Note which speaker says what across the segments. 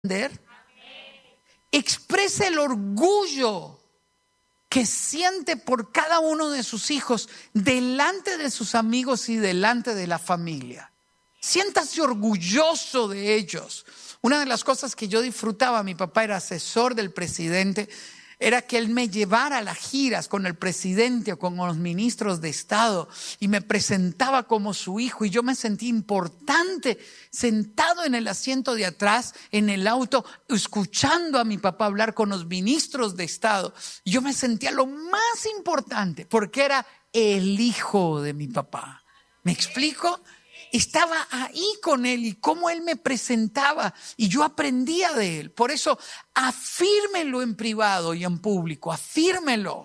Speaker 1: entender? Exprese el orgullo que siente por cada uno de sus hijos delante de sus amigos y delante de la familia. Siéntase orgulloso de ellos. Una de las cosas que yo disfrutaba, mi papá era asesor del presidente, era que él me llevara a las giras con el presidente o con los ministros de Estado y me presentaba como su hijo, y yo me sentí importante sentado en el asiento de atrás en el auto escuchando a mi papá hablar con los ministros de Estado. Yo me sentía lo más importante porque era el hijo de mi papá. ¿Me explico? Estaba ahí con él y cómo él me presentaba y yo aprendía de él. Por eso afírmelo en privado y en público, afírmelo,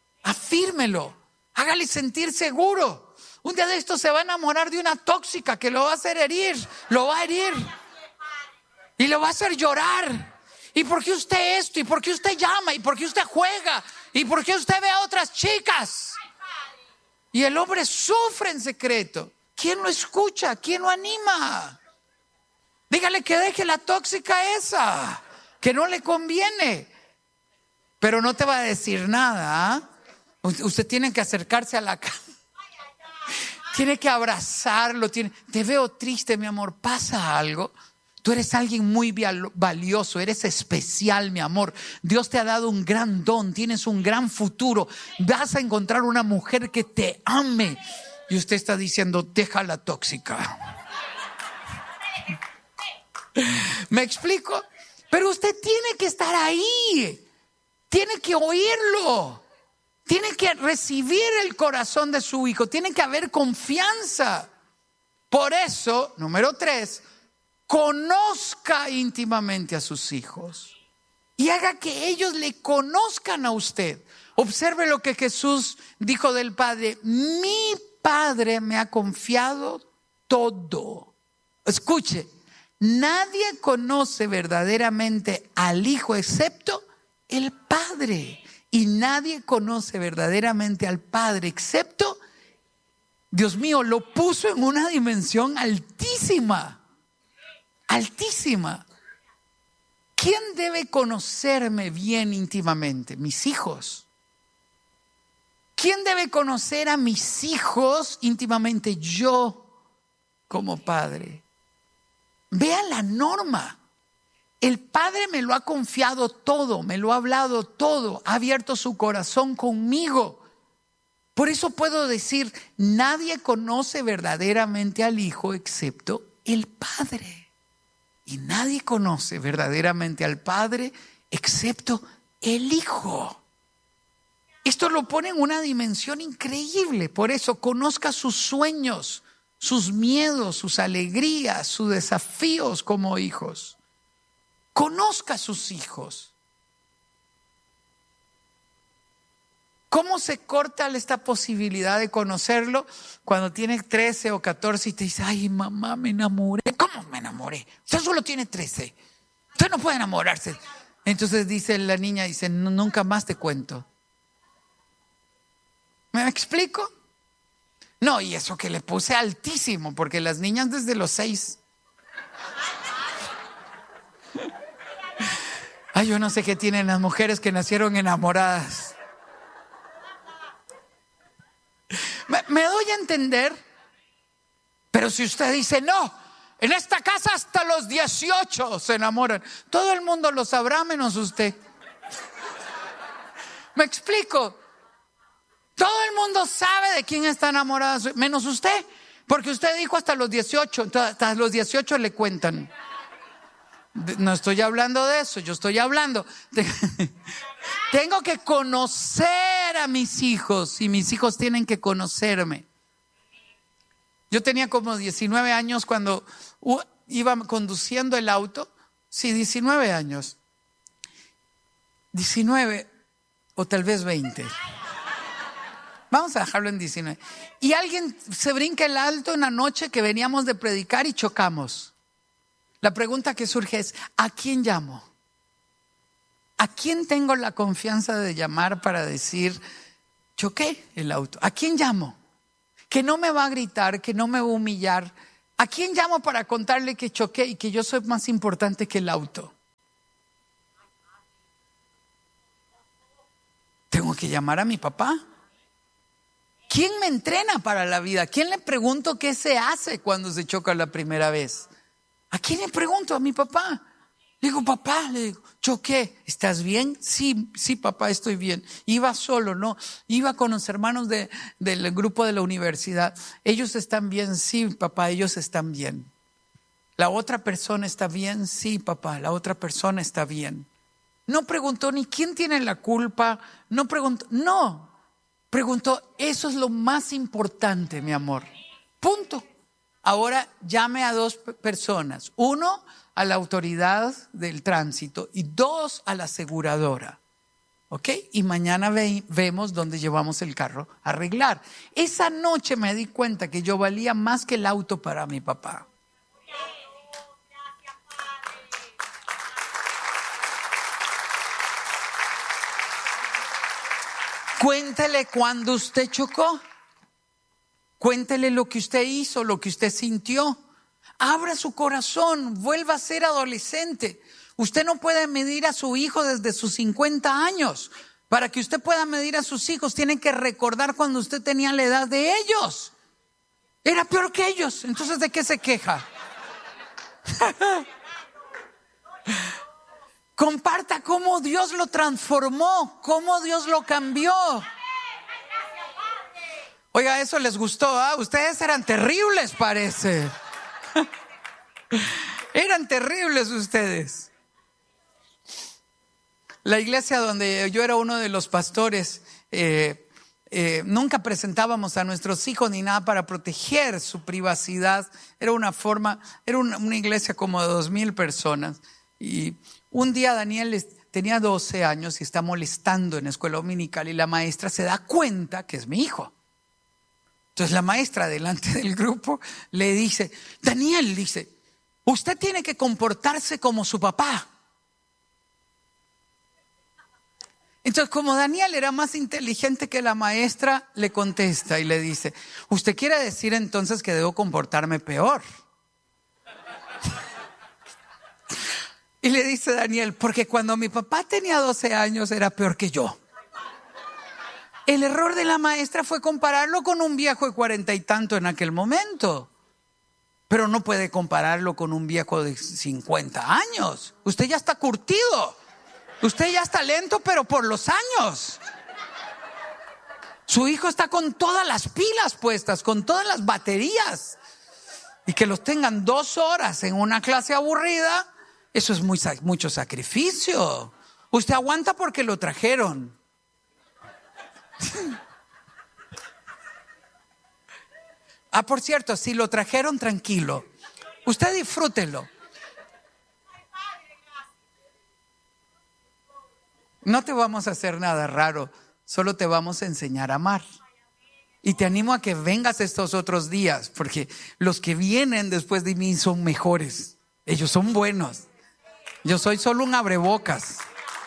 Speaker 1: hágale sentir seguro. Un día de estos se va a enamorar de una tóxica que lo va a hacer herir, lo va a herir y lo va a hacer llorar. ¿Y por qué usted esto? ¿Y por qué usted llama? ¿Y por qué usted juega? ¿Y por qué usted ve a otras chicas? Y el hombre sufre en secreto. ¿Quién lo escucha? ¿Quién lo anima? Dígale que deje la tóxica esa, que no le conviene. Pero no te va a decir nada, ¿eh? Usted tiene que acercarse a la cama. Tiene que abrazarlo. Te veo triste, mi amor. ¿Pasa algo? Tú eres alguien muy valioso, eres especial, mi amor. Dios te ha dado un gran don, tienes un gran futuro. Vas a encontrar una mujer que te ame. Y usted está diciendo, deja la tóxica. ¿Me explico? Pero usted tiene que estar ahí. Tiene que oírlo. Tiene que recibir el corazón de su hijo. Tiene que haber confianza. Por eso, número 3, conozca íntimamente a sus hijos. Y haga que ellos le conozcan a usted. Observe lo que Jesús dijo del Padre. Mi Padre me ha confiado todo. Escuche, nadie conoce verdaderamente al Hijo excepto el Padre. Y nadie conoce verdaderamente al Padre excepto, Dios mío, lo puso en una dimensión altísima. Altísima. ¿Quién debe conocerme bien íntimamente? Mis hijos. ¿Quién debe conocer a mis hijos íntimamente? Yo, como padre. Vean la norma. El Padre me lo ha confiado todo, me lo ha hablado todo, ha abierto su corazón conmigo. Por eso puedo decir, nadie conoce verdaderamente al Hijo excepto el Padre. Y nadie conoce verdaderamente al Padre excepto el Hijo. Esto lo pone en una dimensión increíble. Por eso conozca sus sueños, sus miedos, sus alegrías, sus desafíos como hijos. Conozca a sus hijos. ¿Cómo se corta esta posibilidad de conocerlo cuando tiene 13 o 14 y te dice, ay mamá, me enamoré? ¿Cómo me enamoré? Usted solo tiene 13. Usted no puede enamorarse. Entonces dice la niña, dice, nunca más te cuento. ¿Me explico? No, y eso que le puse altísimo, porque las niñas desde los 6. Ay, yo no sé qué tienen las mujeres que nacieron enamoradas. ¿Me doy a entender? Pero si usted dice, no, en esta casa hasta los 18 se enamoran. Todo el mundo lo sabrá menos usted. ¿Me explico? Todo el mundo sabe de quién está enamorado, menos usted, porque usted dijo hasta los 18, entonces hasta los 18 le cuentan. No estoy hablando de eso, yo estoy hablando. Tengo que conocer a mis hijos y mis hijos tienen que conocerme. Yo tenía como 19 años cuando iba conduciendo el auto. Sí, 19 años. 19 o tal vez 20. Vamos a dejarlo en 19. Y alguien se brinca el alto en la noche que veníamos de predicar y chocamos. La pregunta que surge es, ¿a quién llamo? ¿A quién tengo la confianza de llamar para decir, choqué el auto? ¿A quién llamo? Que no me va a gritar, que no me va a humillar. ¿A quién llamo para contarle que choqué y que yo soy más importante que el auto? tengo que llamar a mi papá. ¿Quién me entrena para la vida? ¿A quién le pregunto qué se hace cuando se choca la primera vez? ¿A quién le pregunto? A mi papá. Le digo, papá, le digo, choqué, ¿estás bien? Sí, papá, estoy bien. Iba solo, no, iba con los hermanos del grupo de la universidad. ¿Ellos están bien? Sí, papá, ellos están bien. ¿La otra persona está bien? Sí, papá, la otra persona está bien. No preguntó ni quién tiene la culpa, no preguntó, preguntó, eso es lo más importante, mi amor. Punto. Ahora llame a 2 personas. 1, a la autoridad del tránsito y 2, a la aseguradora. ¿Ok? Y mañana vemos dónde llevamos el carro a arreglar. Esa noche me di cuenta que yo valía más que el auto para mi papá. Cuéntele cuando usted chocó. Cuéntele lo que usted hizo, lo que usted sintió. Abra su corazón, vuelva a ser adolescente. Usted no puede medir a su hijo desde sus 50 años. Para que usted pueda medir a sus hijos, tiene que recordar cuando usted tenía la edad de ellos. Era peor que ellos. Entonces, ¿de qué se queja? Comparta cómo Dios lo transformó, cómo Dios lo cambió. Oiga, eso les gustó, ¿ah? Ustedes eran terribles, parece. Eran terribles ustedes. La iglesia donde yo era uno de los pastores, nunca presentábamos a nuestros hijos ni nada para proteger su privacidad. Era una iglesia como de 2,000 personas. Y un día Daniel tenía 12 años y está molestando en la escuela dominical y la maestra se da cuenta que es mi hijo. Entonces la maestra delante del grupo le dice, Daniel, dice, usted tiene que comportarse como su papá. Entonces, como Daniel era más inteligente que la maestra, le contesta y le dice, ¿usted quiere decir entonces que debo comportarme peor? Y le dice Daniel, porque cuando mi papá tenía 12 años era peor que yo. El error de la maestra fue compararlo con un viejo de 40 y tanto en aquel momento. Pero no puede compararlo con un viejo de 50 años. Usted ya está curtido. Usted ya está lento, pero por los años. Su hijo está con todas las pilas puestas, con todas las baterías. Y que los tengan 2 horas en una clase aburrida, eso es mucho sacrificio. Usted aguanta porque lo trajeron. Por cierto, si lo trajeron, tranquilo. Usted disfrútelo. No te vamos a hacer nada raro, solo te vamos a enseñar a amar. Y te animo a que vengas estos otros días, porque los que vienen después de mí son mejores. Ellos son buenos. Yo soy solo un abrebocas.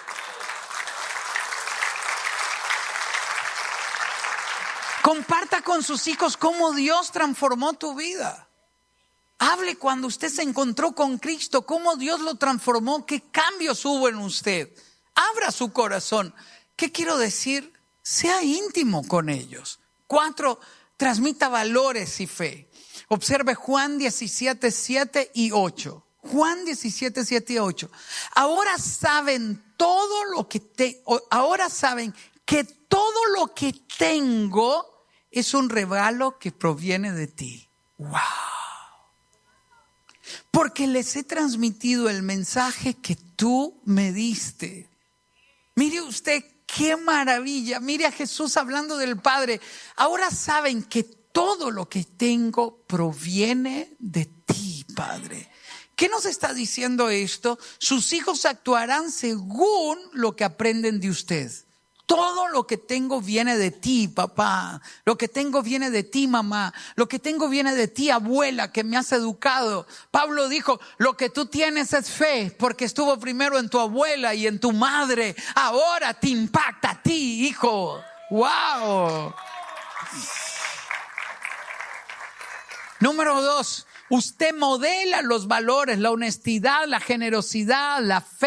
Speaker 1: Comparta con sus hijos cómo Dios transformó tu vida. Hable cuando usted se encontró con Cristo, cómo Dios lo transformó, qué cambios hubo en usted. Abra su corazón. ¿Qué quiero decir? Sea íntimo con ellos. 4, transmita valores y fe. Observe Juan 17, 7 y 8. Juan 17, 7 y 8. Ahora saben que todo lo que tengo es un regalo que proviene de ti. ¡Wow! Porque les he transmitido el mensaje que tú me diste. Mire usted qué maravilla. Mire a Jesús hablando del Padre. Ahora saben que todo lo que tengo proviene de ti, Padre. ¿Qué nos está diciendo esto? Sus hijos actuarán según lo que aprenden de usted. Todo lo que tengo viene de ti, papá. Lo que tengo viene de ti, mamá. Lo que tengo viene de ti, abuela, que me has educado. Pablo dijo, lo que tú tienes es fe, porque estuvo primero en tu abuela y en tu madre. Ahora te impacta a ti, hijo. ¡Wow! Número 2, usted modela los valores, la honestidad, la generosidad, la fe.